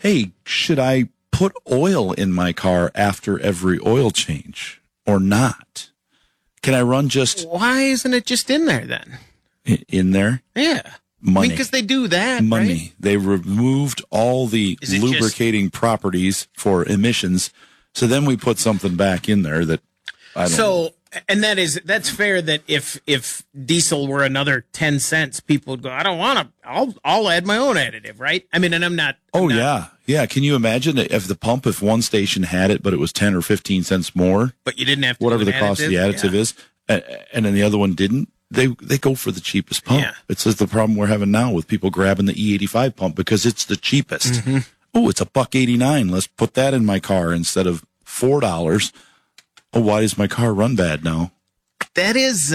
hey, should I put oil in my car after every oil change or not? Can I run just... Why isn't it just in there then? In there? Yeah. Money. Because they do that, Money. right? They removed all the lubricating properties for emissions. So then we put something back in there that I don't know. And that's fair that if diesel were another 10 cents, people would go, I don't want to, I'll add my own additive, right? I mean, and I'm not. Yeah. Yeah. Can you imagine if one station had it, but it was 10 or 15 cents more? But you didn't have to whatever the cost of the additive is, and then the other one didn't. They go for the cheapest pump. Yeah. It's just the problem we're having now with people grabbing the E85 pump because it's the cheapest. Mm-hmm. Oh, it's $1.89. Let's put that in my car instead of $4. Oh, why does my car run bad now? That is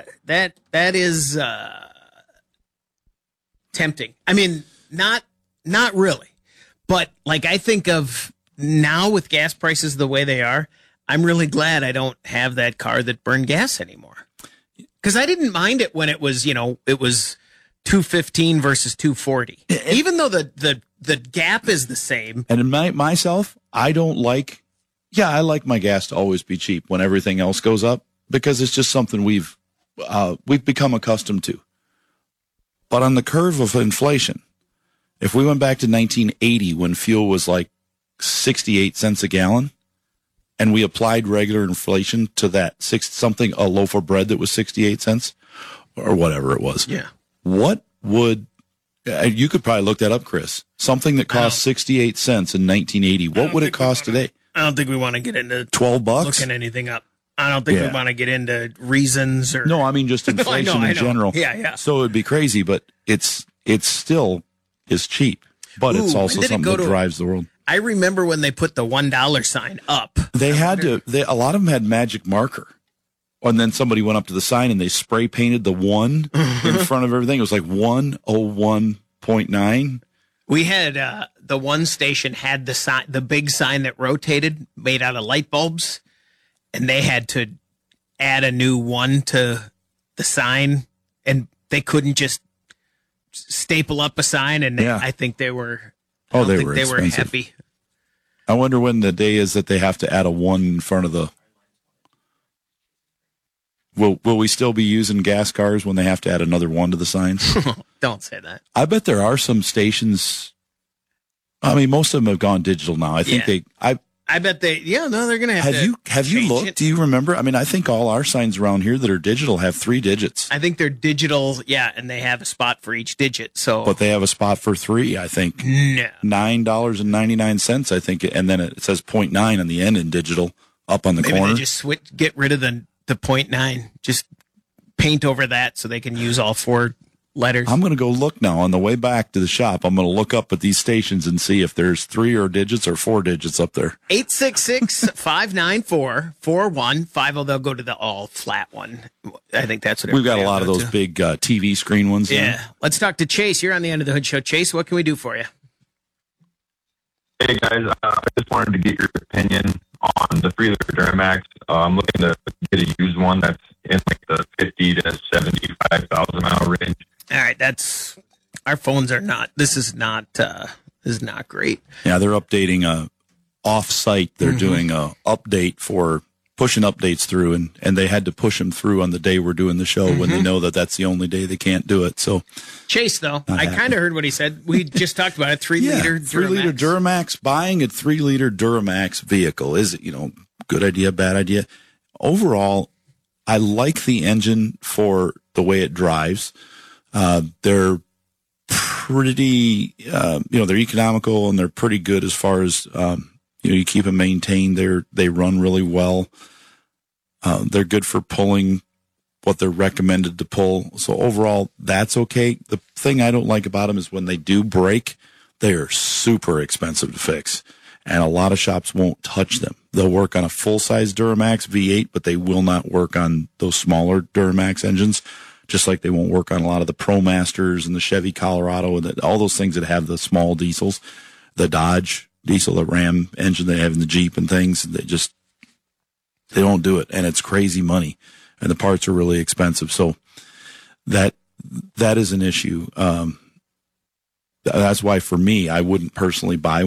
tempting. I mean, not really, but like I think of now with gas prices the way they are, I'm really glad I don't have that car that burned gas anymore. Because I didn't mind it when it was, it was $2.15 versus $2.40. Even though the gap is the same. And in myself, I don't like. Yeah, I like my gas to always be cheap when everything else goes up because it's just something we've become accustomed to. But on the curve of inflation, if we went back to 1980 when fuel was like 68 cents a gallon, and we applied regular inflation to that a loaf of bread that was 68 cents or whatever it was. Yeah. What would, you could probably look that up, Chris, something that cost 68 cents in 1980. What would it cost today? I don't think we want to get into $12 looking anything up. I don't think we want to get into reasons or. No, I mean just inflation in general. Yeah. So it'd be crazy, but it's still is cheap, but it's also something that drives the world. I remember when they put the $1 sign up. They had to. A lot of them had magic marker, and then somebody went up to the sign and they spray painted the 1 in front of everything. It was like 101.9. We had the one station had the sign, the big sign that rotated, made out of light bulbs, and they had to add a new 1 to the sign, and they couldn't just staple up a sign. And I think they were. They were happy. I wonder when the day is that they have to add a 1 in front of the. Will we still be using gas cars when they have to add another 1 to the signs? Don't say that. I bet there are some stations. I mean, most of them have gone digital now. I think I bet they. Yeah, no, they're going to have to. Have you looked? Do you remember? I mean, I think all our signs around here that are digital have 3 digits. I think they're digital. Yeah, and they have a spot for each digit. So, but they have a spot for 3. I think no. $9.99. I think, and then it says 0.9 on the end in digital up on the corner. Maybe they just get rid of the 0.9. Just paint over that so they can use all 4 letters. I'm going to go look now on the way back to the shop. I'm going to look up at these stations and see if there's 3 or digits or 4 digits up there. 866-594-4150. They'll go to the all flat one. I think that's what we've got a lot of those big TV screen ones. Yeah. Now. Let's talk to Chase. You're on the End of the Hood Show. Chase, what can we do for you? Hey guys, I just wanted to get your opinion on the 3-liter Duramax. I'm looking to get a used one that's in like the 50 to 75,000 mile range. All right, our phones are not. This is not great. Yeah, they're updating off-site. They're doing a update for pushing updates through, and they had to push them through on the day we're doing the show when they know that that's the only day they can't do it. So, Chase, though, I kind of heard what he said. We just talked about it. 3-liter Duramax. 3-liter Duramax. Buying a 3-liter Duramax vehicle is good idea, bad idea. Overall, I like the engine for the way it drives. They're pretty, they're economical and they're pretty good as far as, you keep them maintained. They run really well. They're good for pulling what they're recommended to pull. So overall, that's okay. The thing I don't like about them is when they do break, they are super expensive to fix. And a lot of shops won't touch them. They'll work on a full-size Duramax V8, but they will not work on those smaller Duramax engines, just like they won't work on a lot of the ProMasters and the Chevy Colorado and all those things that have the small diesels, the Dodge diesel, the Ram engine they have in the Jeep and things. They don't do it, and it's crazy money, and the parts are really expensive. So that is an issue. That's why for me, I wouldn't personally buy